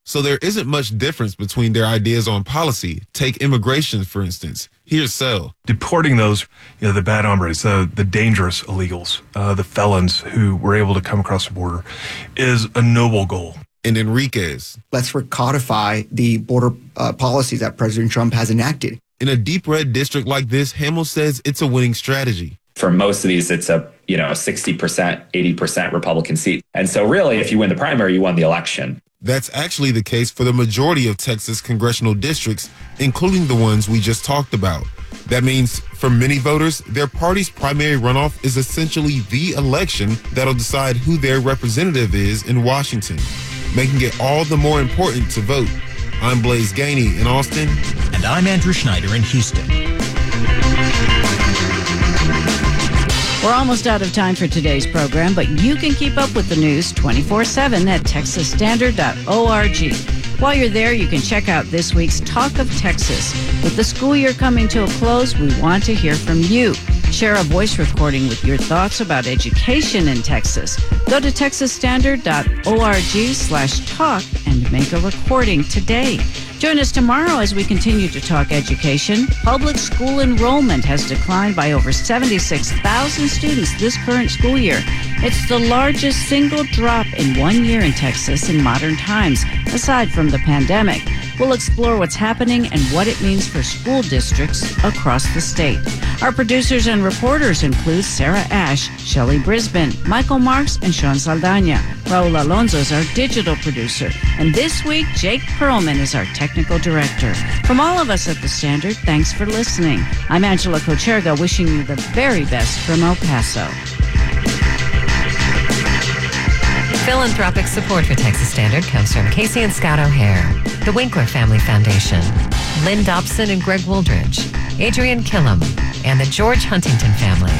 So there isn't much difference between their ideas on policy. Take immigration, for instance. Here's Sel. Deporting those, the bad hombres, the dangerous illegals, the felons who were able to come across the border is a noble goal. And Enriquez. Let's recodify the border policies that President Trump has enacted. In a deep red district like this, Hamill says it's a winning strategy. For most of these, it's a 60%, 80% Republican seat. And so really, if you win the primary, you won the election. That's actually the case for the majority of Texas congressional districts, including the ones we just talked about. That means for many voters, their party's primary runoff is essentially the election that'll decide who their representative is in Washington, making it all the more important to vote. I'm Blaise Gainey in Austin. And I'm Andrew Schneider in Houston. We're almost out of time for today's program, but you can keep up with the news 24/7 at texasstandard.org. While you're there, you can check out this week's Talk of Texas. With the school year coming to a close, we want to hear from you. Share a voice recording with your thoughts about education in Texas. Go to texasstandard.org/talk and make a recording today. Join us tomorrow as we continue to talk education. Public school enrollment has declined by over 76,000 students this current school year. It's the largest single drop in 1 year in Texas in modern times, aside from the pandemic. We'll explore what's happening and what it means for school districts across the state. Our producers and reporters include Sarah Ash, Shelley Brisbane, Michael Marks, and Sean Saldana. Raul Alonso is our digital producer. And this week, Jake Perlman is our technical director. From all of us at The Standard, thanks for listening. I'm Angela Kocherga, wishing you the very best from El Paso. Philanthropic support for Texas Standard comes from Casey and Scott O'Hare, the Winkler Family Foundation, Lynn Dobson and Greg Wooldridge, Adrian Killam, and the George Huntington family.